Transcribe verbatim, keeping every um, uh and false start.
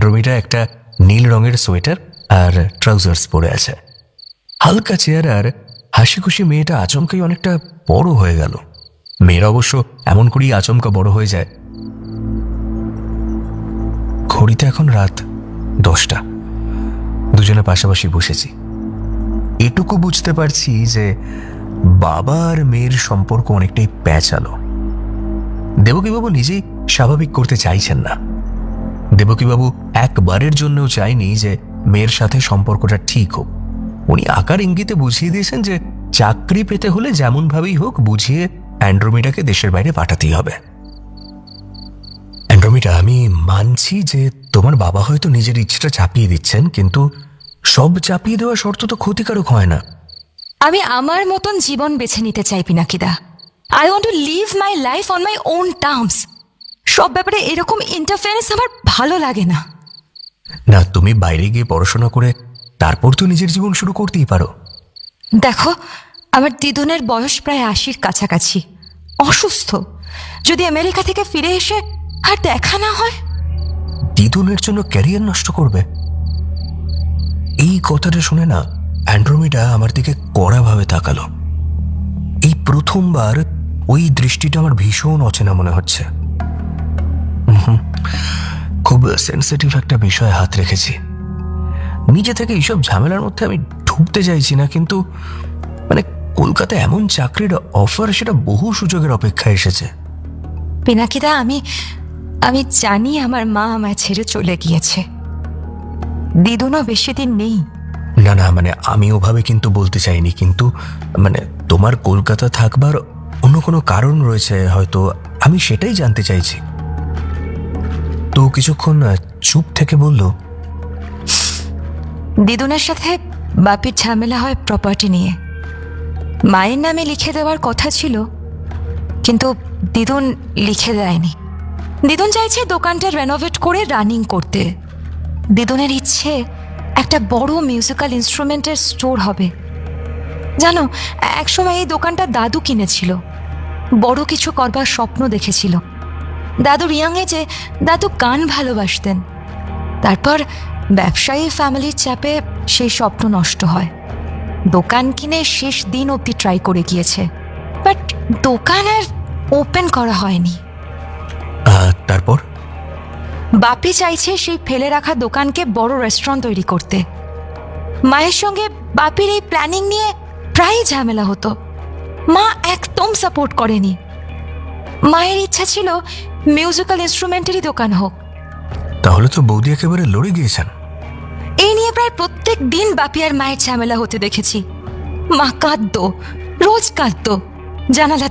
অ্যান্ড্রোমিটা একটা নীল রঙের সোয়েটার আর ট্রাউজার্স পরে আছে। হালকা চেহারা আর হাসি খুশি মেয়েটা আচমকাই অনেকটা বড় হয়ে গেল। মেয়েরা অবশ্য এমন করেই আচমকা বড় হয়ে যায়। ঘড়িতে এখন রাত দশটা। দুজনে পাশাপাশি বসেছি। এটুকু বুঝতে পারছি যে বাবা আর মেয়ের সম্পর্ক অনেকটাই প্যাঁচালো। দেবকীবাবু নিজেই স্বাভাবিক করতে চাইছেন না। দেবকীবাবু একবারের জন্যও চায়নি যে মেয়ের সাথে সম্পর্কটা ঠিক হোক। উনি আকার ইঙ্গিতে বুঝিয়ে দিয়েছেন যে চাকরি পেতে হলে যেমন ভাবেই হোক বুঝিয়ে অ্যান্ড্রোমিটাকে দেশের বাইরে পাঠাতেই হবে। অ্যান্ড্রোমিটা, আমি মানছি যে তোমার বাবা হয়তো নিজের ইচ্ছেটা চাপিয়ে দিচ্ছেন, কিন্তু সব চাপিয়ে দেওয়া শর্ত তো ক্ষতিকারক হয় না। আমি আমার মতন জীবন বেছে নিতে চাই পিনাকিদা। I want to leave my life on my own terms. সব ব্যাপারে এরকম ইন্টারফারেন্স আমার ভালো লাগে না। না, তুমি বাইরে গিয়ে পড়াশোনা করে তারপর তো নিজের জীবন শুরু করতেই পারো। দেখো, আমার দিদুনের বয়স প্রায় আশির কাছাকাছি, অসুস্থ। যদি আমেরিকা থেকে ফিরে এসে আর দেখা না হয়। দিদুনের জন্য ক্যারিয়ার নষ্ট করবে? এই কথাটা শুনে না অ্যান্ড্রোমিটা আমার দিকে কড়াভাবে তাকালো। এই প্রথমবার ওই দৃষ্টিটা আমার ভীষণ অচেনা মনে হচ্ছে। খুব সেন্সিটিভ একটা বিষয়ে হাত রেখেছি। নিজে থেকে এইসব ঝামেলার মধ্যে আমি ঢুকতে চাইছি না, কিন্তু মানে কলকাতায় এমন চাকরির অফার, সেটা বহু সুযোগের অপেক্ষায় এসেছে। পিনাকিদা, আমি আমি জানি আমার মা আমায় ছেড়ে চলে গিয়েছে। দিদুনও বেশি দিন নেই। না না, মানে আমি ওভাবে কিন্তু বলতে চাইনি, কিন্তু মানে তোমার কলকাতা থাকবার অন্য কোনো কারণ রয়েছে হয়তো, আমি সেটাই জানতে চাইছি। তো কিছুক্ষণ চুপ থেকে বলল, দিদুনের সাথে বাপির ঝামেলা হয় প্রপার্টি নিয়ে। মায়ের নামে লিখে দেওয়ার কথা ছিল, কিন্তু দিদুন লিখে দেয়নি। দিদুন চাইছে দোকানটা রেনোভেট করে রানিং করতে। দিদুনের ইচ্ছে একটা বড় মিউজিক্যাল ইনস্ট্রুমেন্টের স্টোর হবে। জানো, একসময় এই দোকানটা দাদু কিনেছিল। বড় কিছু করবার স্বপ্ন দেখেছিল। দাদুর ইয়াং এজে দাদু গান ভালোবাসতেন। তারপর ব্যবসায়ী ফ্যামিলির চাপে সেই স্বপ্ন নষ্ট হয়। দোকান কিনে শেষ দিন অবধি ট্রাই করে গিয়েছে, বাট দোকান আর ওপেন করা হয়নি। তারপর বাপি চাইছে সেই ফেলে রাখা দোকানকে বড় রেস্টুরেন্ট তৈরি করতে। মায়ের সঙ্গে বাপির এই প্ল্যানিং নিয়ে প্রায় ঝামেলা হতো। মা একদম সাপোর্ট করেনি। মায়ের ইচ্ছা ছিল মিউজিক্যাল ইনস্ট্রুমেন্টেরই দোকান হোক। তাহলে তো বৌদি একেবারে লড়ে গিয়েছেন। এই নিয়ে প্রায় প্রত্যেক দিন বাপি আর মায়ের ঝামেলা হতে দেখেছি। মা কাঁদতো, রোজ কাঁদতো, জানালা